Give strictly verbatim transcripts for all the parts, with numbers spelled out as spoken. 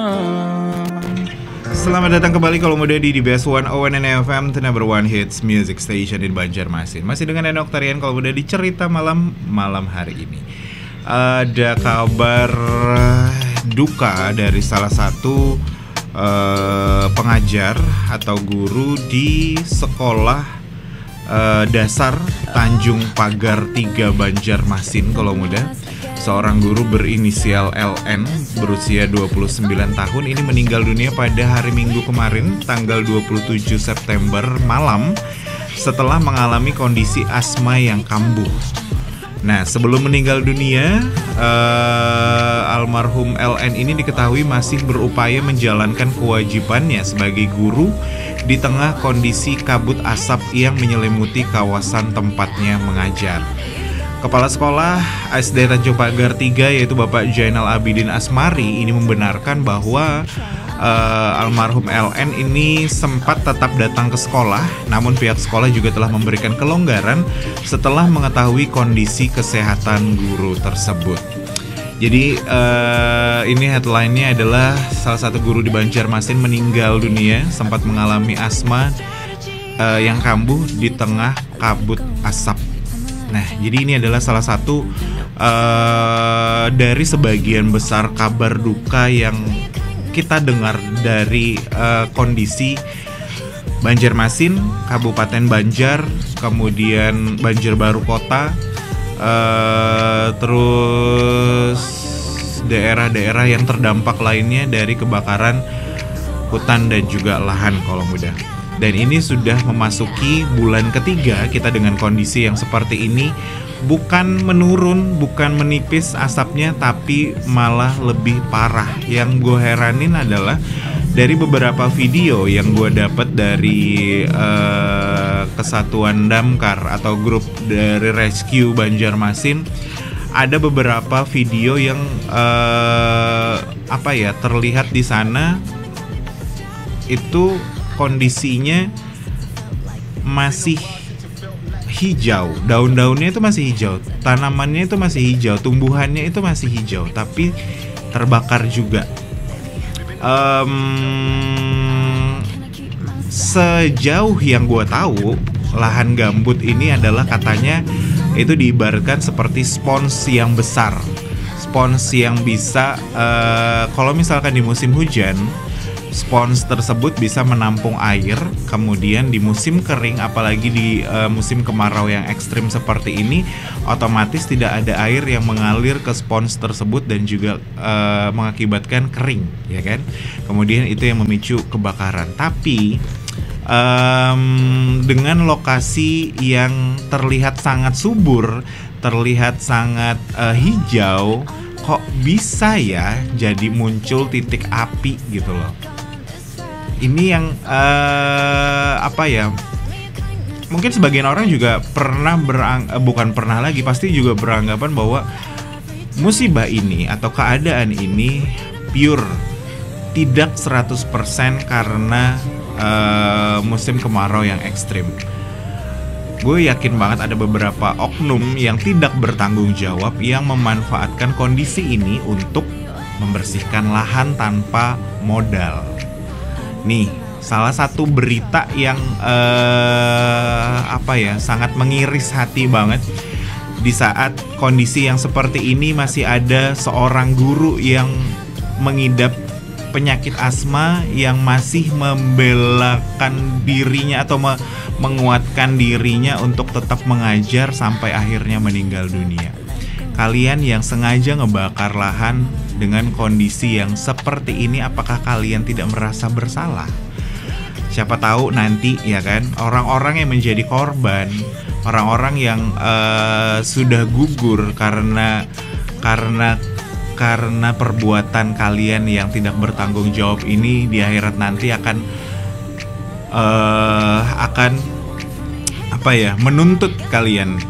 Selamat datang kembali kalau muda di The Best one oh one F M, the number one hits music station in Banjarmasin. Masih dengan Enok Tarian kalau muda di cerita malam malam hari ini. Ada kabar duka dari salah satu uh, pengajar atau guru di sekolah uh, dasar Tanjung Pagar tiga Banjarmasin kalau muda. Seorang guru berinisial L N berusia dua puluh sembilan tahun ini meninggal dunia pada hari Minggu kemarin tanggal dua puluh tujuh September malam setelah mengalami kondisi asma yang kambuh. Nah, sebelum meninggal dunia, uh, almarhum L N ini diketahui masih berupaya menjalankan kewajibannya sebagai guru di tengah kondisi kabut asap yang menyelimuti kawasan tempatnya mengajar. Kepala Sekolah S D Tanjung Pagar tiga yaitu Bapak Jainal Abidin Asmari ini membenarkan bahwa uh, almarhum L N ini sempat tetap datang ke sekolah, namun pihak sekolah juga telah memberikan kelonggaran setelah mengetahui kondisi kesehatan guru tersebut. Jadi uh, ini headline-nya adalah salah satu guru di Banjarmasin meninggal dunia sempat mengalami asma uh, yang kambuh di tengah kabut asap. Nah, jadi ini adalah salah satu uh, dari sebagian besar kabar duka yang kita dengar dari uh, kondisi Banjarmasin, Kabupaten Banjar, kemudian Banjarbaru Kota, uh, terus daerah-daerah yang terdampak lainnya dari kebakaran hutan dan juga lahan kalau mudah. Dan ini sudah memasuki bulan ketiga kita dengan kondisi yang seperti ini. Bukan menurun, bukan menipis asapnya, tapi malah lebih parah. Yang gue heranin adalah dari beberapa video yang gue dapat dari uh, Kesatuan Damkar atau grup dari Rescue Banjarmasin, ada beberapa video yang uh, apa ya terlihat di sana itu kondisinya masih hijau, daun-daunnya itu masih hijau, tanamannya itu masih hijau, tumbuhannya itu masih hijau, tapi terbakar juga. Um, sejauh yang gue tahu, lahan gambut ini adalah katanya itu diibaratkan seperti spons yang besar, spons yang bisa uh, kalau misalkan di musim hujan, spons tersebut bisa menampung air, kemudian di musim kering apalagi di uh, musim kemarau yang ekstrim seperti ini, otomatis tidak ada air yang mengalir ke spons tersebut dan juga uh, mengakibatkan kering, ya kan? Kemudian itu yang memicu kebakaran. Tapi um, dengan lokasi yang terlihat sangat subur, terlihat sangat uh, hijau, kok bisa ya jadi muncul titik api gitu loh. Ini yang uh, apa ya? Mungkin sebagian orang juga pernah berang, uh, bukan pernah lagi, pasti juga beranggapan bahwa musibah ini atau keadaan ini pure, tidak seratus persen karena uh, musim kemarau yang ekstrim. Gue yakin banget ada beberapa oknum yang tidak bertanggung jawab yang memanfaatkan kondisi ini untuk membersihkan lahan tanpa modal. Nih, salah satu berita yang uh, apa ya sangat mengiris hati banget di saat kondisi yang seperti ini masih ada seorang guru yang mengidap penyakit asma yang masih membelakan dirinya atau me- menguatkan dirinya untuk tetap mengajar sampai akhirnya meninggal dunia. Kalian yang sengaja ngebakar lahan dengan kondisi yang seperti ini, apakah kalian tidak merasa bersalah? Siapa tahu nanti ya kan orang-orang yang menjadi korban, orang-orang yang uh, sudah gugur karena karena karena perbuatan kalian yang tidak bertanggung jawab ini di akhirat nanti akan uh, akan apa ya menuntut kalian.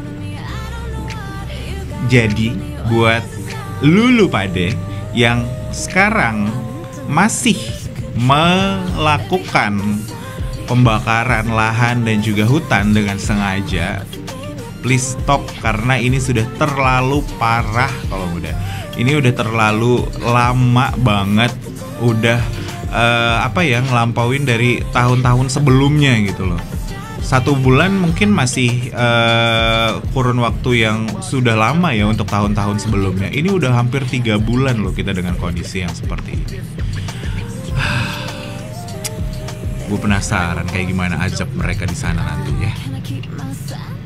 Jadi buat lulu pade yang sekarang masih melakukan pembakaran lahan dan juga hutan dengan sengaja, please stop, karena ini sudah terlalu parah kalau udah. Ini udah terlalu lama banget udah uh, apa ya ngelampauin dari tahun-tahun sebelumnya gitu loh. Satu bulan mungkin masih uh, kurun waktu yang sudah lama ya untuk tahun-tahun sebelumnya. Ini udah hampir tiga bulan loh kita dengan kondisi yang seperti ini. Gue penasaran kayak gimana ajab mereka di sana nanti ya.